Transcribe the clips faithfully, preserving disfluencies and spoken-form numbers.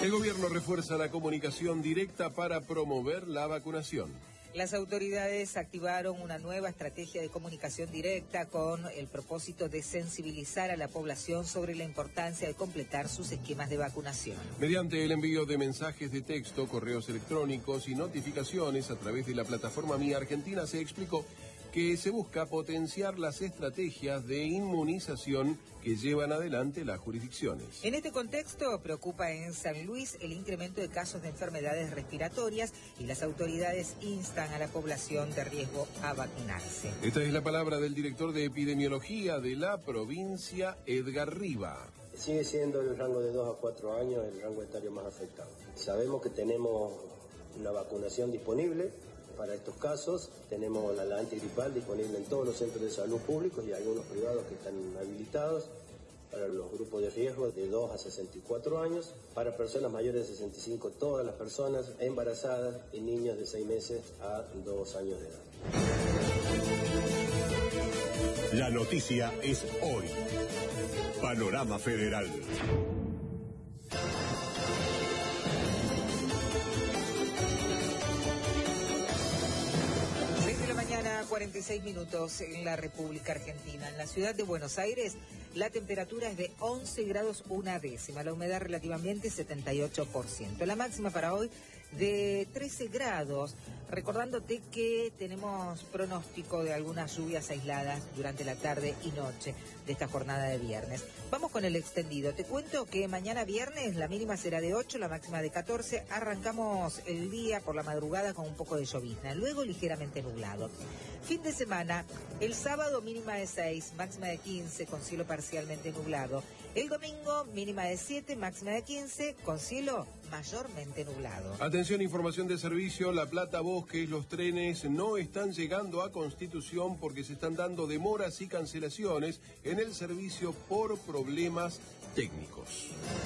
El gobierno refuerza la comunicación directa para promover la vacunación. Las autoridades activaron una nueva estrategia de comunicación directa con el propósito de sensibilizar a la población sobre la importancia de completar sus esquemas de vacunación. Mediante el envío de mensajes de texto, correos electrónicos y notificaciones a través de la plataforma Mi Argentina se explicó que se busca potenciar las estrategias de inmunización que llevan adelante las jurisdicciones. En este contexto, preocupa en San Luis el incremento de casos de enfermedades respiratorias y las autoridades instan a la población de riesgo a vacunarse. Esta es la palabra del director de epidemiología de la provincia, Edgar Riva. Sigue siendo el rango de dos a cuatro años el rango etario más afectado. Sabemos que tenemos una vacunación disponible para estos casos. Tenemos la, la antigripal disponible en todos los centros de salud públicos y algunos privados que están habilitados para los grupos de riesgo de dos a sesenta y cuatro años, para personas mayores de sesenta y cinco, todas las personas embarazadas y niños de seis meses a dos años de edad. La noticia es hoy. Panorama Federal. cuarenta y seis minutos en la República Argentina. En la ciudad de Buenos Aires, la temperatura es de once grados una décima, la humedad relativamente setenta y ocho por ciento. La máxima para hoy de trece grados, recordándote que tenemos pronóstico de algunas lluvias aisladas durante la tarde y noche de esta jornada de viernes. Vamos con el extendido. Te cuento que mañana viernes la mínima será de ocho, la máxima de catorce. Arrancamos el día por la madrugada con un poco de llovizna, luego ligeramente nublado. Fin de semana, el sábado mínima de seis, máxima de quince, con cielo parcialmente nublado. El domingo mínima de siete, máxima de quince, con cielo mayormente nublado. Atención, información de servicio, La Plata Bosques, los trenes no están llegando a Constitución porque se están dando demoras y cancelaciones en el servicio por problemas técnicos.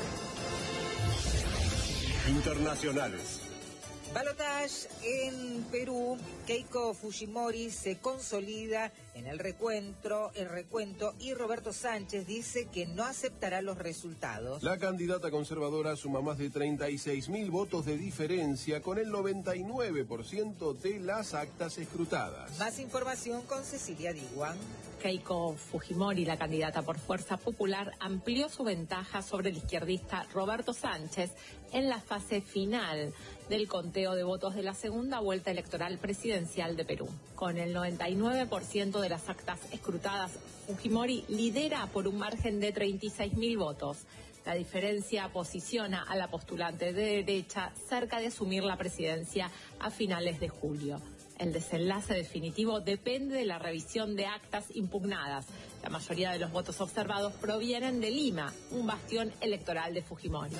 Internacionales. Balotage en Perú. Keiko Fujimori se consolida en el recuento, el recuento y Roberto Sánchez dice que no aceptará los resultados. La candidata conservadora suma más de treinta y seis mil votos de diferencia con el noventa y nueve por ciento de las actas escrutadas. Más información con Cecilia Diguan. Keiko Fujimori, la candidata por Fuerza Popular, amplió su ventaja sobre el izquierdista Roberto Sánchez en la fase final del conteo de votos de la segunda vuelta electoral presidencial de Perú. Con el noventa y nueve por ciento de las actas escrutadas, Fujimori lidera por un margen de treinta y seis mil votos. La diferencia posiciona a la postulante de derecha cerca de asumir la presidencia a finales de julio. El desenlace definitivo depende de la revisión de actas impugnadas. La mayoría de los votos observados provienen de Lima, un bastión electoral de Fujimori.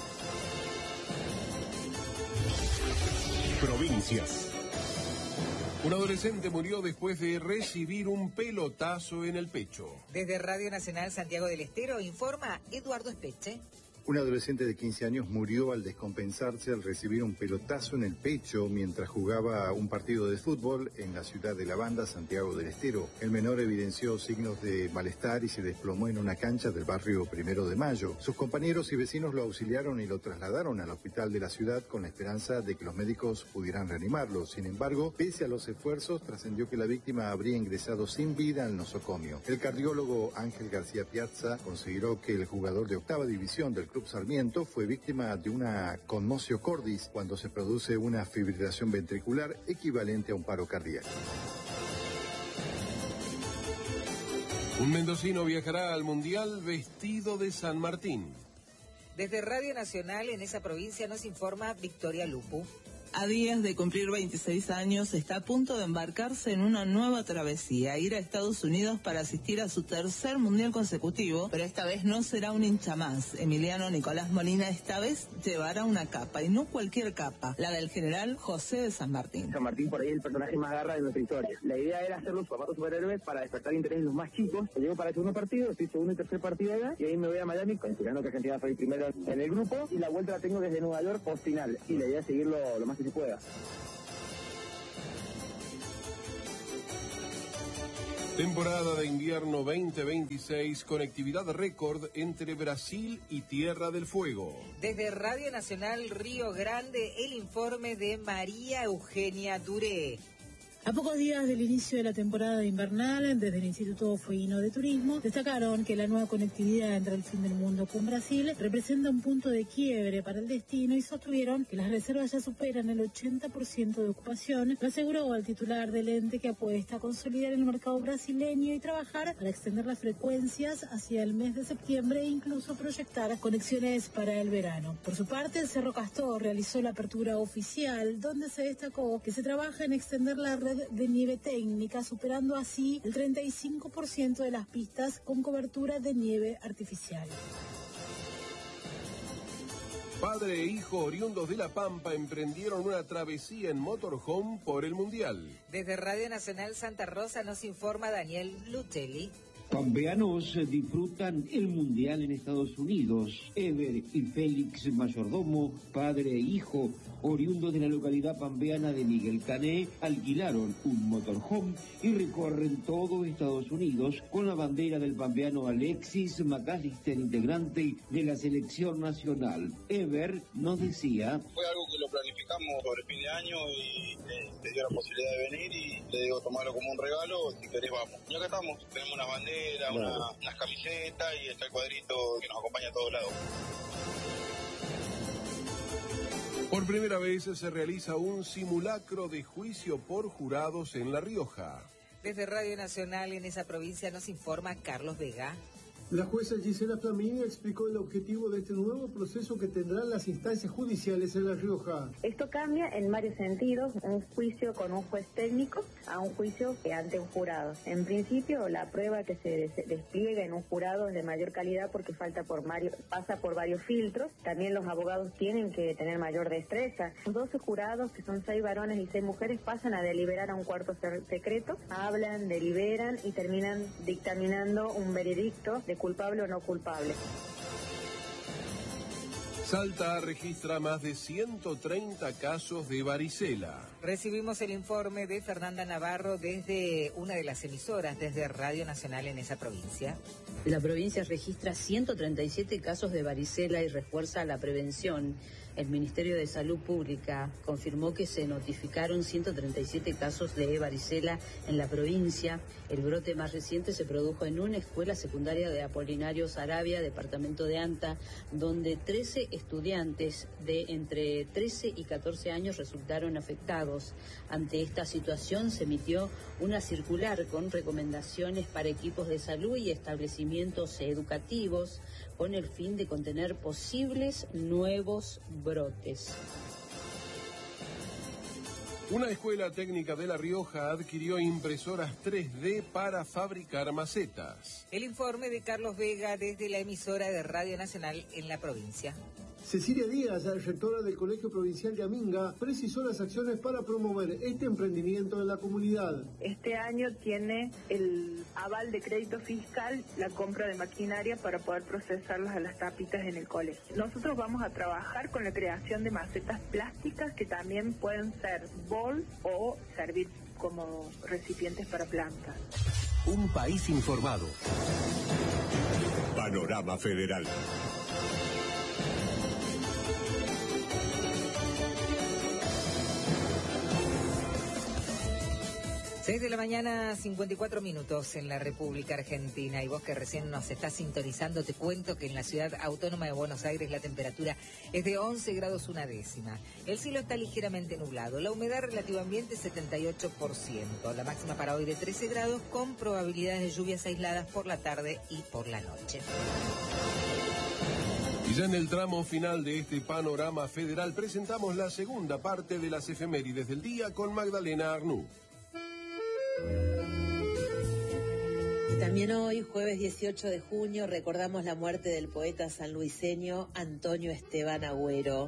Provincias. Un adolescente murió después de recibir un pelotazo en el pecho. Desde Radio Nacional Santiago del Estero informa Eduardo Espeche. Un adolescente de quince años murió al descompensarse al recibir un pelotazo en el pecho mientras jugaba un partido de fútbol en la ciudad de La Banda, Santiago del Estero. El menor evidenció signos de malestar y se desplomó en una cancha del barrio Primero de Mayo. Sus compañeros y vecinos lo auxiliaron y lo trasladaron al hospital de la ciudad con la esperanza de que los médicos pudieran reanimarlo. Sin embargo, pese a los esfuerzos, trascendió que la víctima habría ingresado sin vida al nosocomio. El cardiólogo Ángel García Piazza consideró que el jugador de octava división del Club Sarmiento fue víctima de una conmotio cordis cuando se produce una fibrilación ventricular equivalente a un paro cardíaco. Un mendocino viajará al Mundial vestido de San Martín. Desde Radio Nacional en esa provincia nos informa Victoria Lupu. A días de cumplir veintiséis años, está a punto de embarcarse en una nueva travesía, ir a Estados Unidos para asistir a su tercer mundial consecutivo, pero esta vez no será un hincha más. Emiliano Nicolás Molina esta vez llevará una capa, y no cualquier capa, la del general José de San Martín. San Martín por ahí el personaje más garra de nuestra historia. La idea era hacer los zapatos superhéroes para despertar interés en los más chicos. Yo llego para el segundo partido, estoy segundo y tercer partido allá, y ahí me voy a Miami, considerando que Argentina fue el primero en el grupo, y la vuelta la tengo desde Nueva York post final, y la idea es seguirlo lo más que se pueda. Temporada de invierno veinte veintiséis, conectividad récord entre Brasil y Tierra del Fuego. Desde Radio Nacional Río Grande, el informe de María Eugenia Duré. A pocos días del inicio de la temporada invernal, desde el Instituto Fueguino de Turismo, destacaron que la nueva conectividad entre el fin del mundo con Brasil representa un punto de quiebre para el destino y sostuvieron que las reservas ya superan el ochenta por ciento de ocupación. Lo aseguró el titular del ente, que apuesta a consolidar el mercado brasileño y trabajar para extender las frecuencias hacia el mes de septiembre e incluso proyectar conexiones para el verano. Por su parte, el Cerro Castor realizó la apertura oficial, donde se destacó que se trabaja en extender la red de nieve técnica, superando así el treinta y cinco por ciento de las pistas con cobertura de nieve artificial. Padre e hijo oriundos de La Pampa emprendieron una travesía en motorhome por el Mundial. Desde Radio Nacional Santa Rosa nos informa Daniel Lutelli. Pampeanos disfrutan el Mundial en Estados Unidos. Ever y Félix Mayordomo, padre e hijo, oriundos de la localidad pampeana de Miguel Cané, alquilaron un motorhome y recorren todo Estados Unidos con la bandera del pampeano Alexis McAllister, integrante de la selección nacional. Ever nos decía: fue algo que lo planificamos sobre fin de año y eh, te dio la posibilidad de venir y le digo, tomarlo como un regalo, si querés vamos. Y acá estamos, tenemos unas banderas, Una, unas camisetas y está el cuadrito que nos acompaña a todos lados. Por primera vez se realiza un simulacro de juicio por jurados en La Rioja. Desde Radio Nacional en esa provincia nos informa Carlos Vega. La jueza Gisela Flamini explicó el objetivo de este nuevo proceso que tendrán las instancias judiciales en La Rioja. Esto cambia en varios sentidos, un juicio con un juez técnico a un juicio ante un jurado. En principio, la prueba que se des- despliega en un jurado es de mayor calidad porque falta por Mario, pasa por varios filtros. También los abogados tienen que tener mayor destreza. doce jurados, que son seis varones y seis mujeres, pasan a deliberar a un cuarto secreto, hablan, deliberan y terminan dictaminando un veredicto de culpable o no culpable. Salta registra más de ciento treinta casos de varicela. Recibimos el informe de Fernanda Navarro desde una de las emisoras, desde Radio Nacional en esa provincia. La provincia registra ciento treinta y siete casos de varicela y refuerza la prevención. El Ministerio de Salud Pública confirmó que se notificaron ciento treinta y siete casos de varicela en la provincia. El brote más reciente se produjo en una escuela secundaria de Apolinario Saravia, departamento de Anta, donde trece estudiantes de entre trece y catorce años resultaron afectados. Ante esta situación se emitió una circular con recomendaciones para equipos de salud y establecimientos educativos con el fin de contener posibles nuevos brotes. Una escuela técnica de La Rioja adquirió impresoras tres D para fabricar macetas. El informe de Carlos Vega desde la emisora de Radio Nacional en la provincia. Cecilia Díaz, rectora del Colegio Provincial de Aminga, precisó las acciones para promover este emprendimiento en la comunidad. Este año tiene el aval de crédito fiscal, la compra de maquinaria para poder procesarlas a las tapitas en el colegio. Nosotros vamos a trabajar con la creación de macetas plásticas que también pueden ser bol o servir como recipientes para plantas. Un país informado. Panorama Federal. seis de la mañana, cincuenta y cuatro minutos en la República Argentina. Y vos que recién nos estás sintonizando, te cuento que en la ciudad autónoma de Buenos Aires la temperatura es de once grados una décima. El cielo está ligeramente nublado. La humedad relativa ambiente setenta y ocho por ciento. La máxima para hoy de trece grados con probabilidades de lluvias aisladas por la tarde y por la noche. Y ya en el tramo final de este panorama federal presentamos la segunda parte de las efemérides del día con Magdalena Arnú. También hoy, jueves dieciocho de junio, recordamos la muerte del poeta sanluiseño Antonio Esteban Agüero.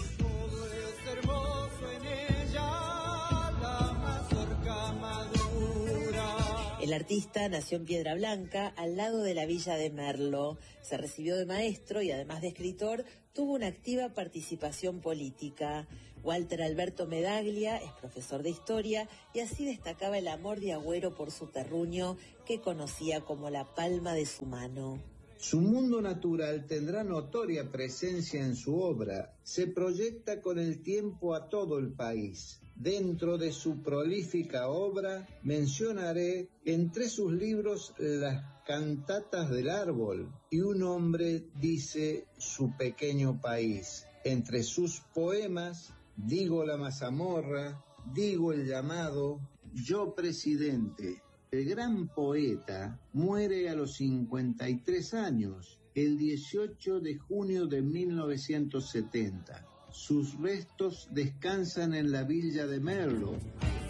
El artista nació en Piedra Blanca, al lado de la villa de Merlo. Se recibió de maestro y además de escritor, tuvo una activa participación política. Walter Alberto Medaglia es profesor de historia y así destacaba el amor de Agüero por su terruño, que conocía como la palma de su mano. Su mundo natural tendrá notoria presencia en su obra. Se proyecta con el tiempo a todo el país. Dentro de su prolífica obra mencionaré entre sus libros Las cantatas del árbol y Un hombre dice su pequeño país. Entre sus poemas, Digo la mazamorra, Digo el llamado, Yo presidente. El gran poeta muere a los cincuenta y tres años, el dieciocho de junio de mil novecientos setenta. Sus restos descansan en la villa de Merlo.